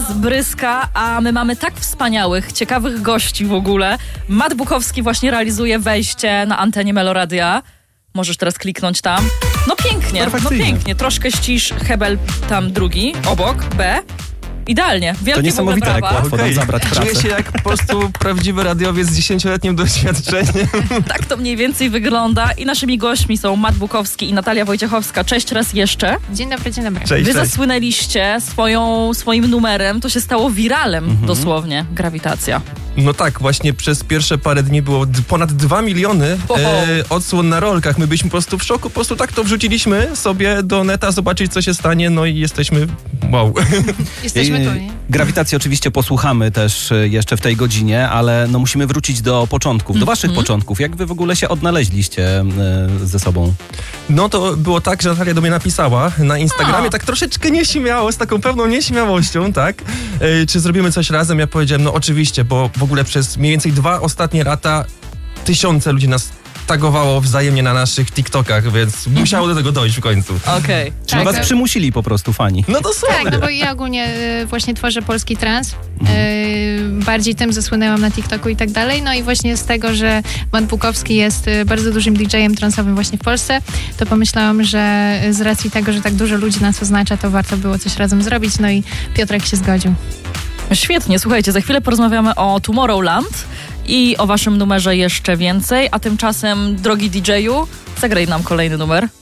bryska, a my mamy tak wspaniałych, ciekawych gości w ogóle. Matt Bukowski właśnie realizuje wejście na antenie Meloradia. Możesz teraz kliknąć tam. No pięknie. Troszkę ścisz, Hebel tam drugi, obok, B. Idealnie. Wielkie to niesamowite, jak łatwo nam zabrać pracę. Czuję się jak po prostu prawdziwy radiowiec z 10-letnim doświadczeniem. Tak to mniej więcej wygląda. I naszymi gośćmi są Matt Bukowski i Natalia Wojciechowska. Cześć raz jeszcze. Dzień dobry. Wy zasłynęliście swoim numerem. To się stało wiralem dosłownie. Grawitacja. No tak, właśnie przez pierwsze parę dni było ponad 2 miliony odsłon na rolkach. My byliśmy po prostu w szoku. Po prostu tak to wrzuciliśmy sobie do neta, zobaczyć co się stanie. No i jesteśmy wow. Jesteśmy tu, nie? Grawitację oczywiście posłuchamy też jeszcze w tej godzinie, ale no musimy wrócić do początków, do waszych początków. Jak wy w ogóle się odnaleźliście ze sobą? No to było tak, że Natalia do mnie napisała na Instagramie, tak troszeczkę nieśmiało, z taką pewną nieśmiałością, tak? Czy zrobimy coś razem? Ja powiedziałem, no oczywiście, bo w ogóle przez mniej więcej 2 ostatnie lata tysiące ludzi nas tagowało wzajemnie na naszych TikTokach, więc musiało do tego dojść w końcu. Okej. Czyli was przymusili po prostu fani. No dosłownie. Tak, no bo ja ogólnie właśnie tworzę polski trans. Bardziej tym zasłynęłam na TikToku i tak dalej. No i właśnie z tego, że Matt Bukowski jest bardzo dużym DJ-em transowym właśnie w Polsce, to pomyślałam, że z racji tego, że tak dużo ludzi nas oznacza, to warto było coś razem zrobić. No i Piotrek się zgodził. Świetnie, słuchajcie, za chwilę porozmawiamy o Tomorrowland i o waszym numerze jeszcze więcej, a tymczasem, drogi DJ-u, zagraj nam kolejny numer.